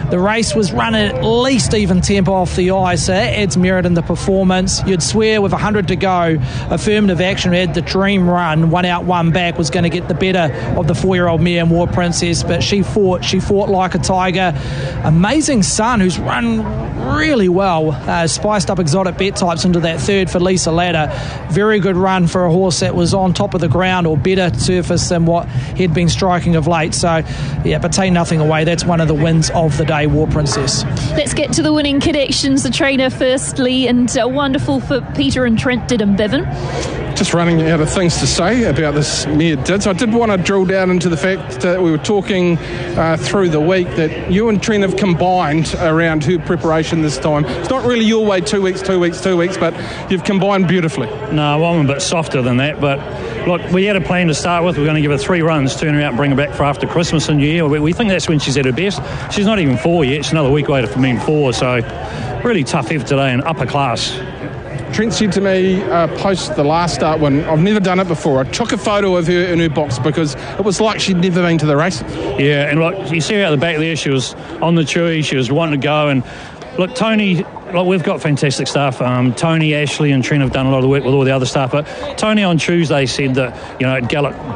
The race was run at least even tempo off the ice, so that adds merit in the performance. You'd swear with 100 to go, Affirmative Action had the dream run, 1 out, 1 back, was going to get the better of the 4-year-old mare War Princess, but she fought like a tiger. Amazing Sun, who's run really well, spiced up exotic bet types into that third for Lisa Ladder. Very good run for a horse that was on top of the ground, or better surface than what he'd been striking of late. So, yeah, but take nothing away. That's one of the wins of the day, War Princess. Let's get to the winning connections. The trainer firstly, and wonderful for Peter and Trent did in Bevan. Just running out of things to say about this mare Dids. I did want to drill down into the fact that we were talking through the week that you and Trent have combined around her preparation this time. It's not really your way, 2 weeks, but you've combined beautifully. No, I'm a bit softer than that, but look, we had a plan to start with. We're going to give her 3 runs, turn her out and bring her back for after Christmas and New Year. We think that's when she's at her best. She's not even 4 yet. She's another week away from being 4, so really tough effort today and upper class. Trent said to me post the last start when I've never done it before. I took a photo of her in her box because it was like she'd never been to the race. Yeah, and look, you see her out the back there, she was on the chewy, she was wanting to go, and look, Tony, like, we've got fantastic staff. Tony, Ashley and Trent have done a lot of the work with all the other staff, but Tony on Tuesday said that, at Gallop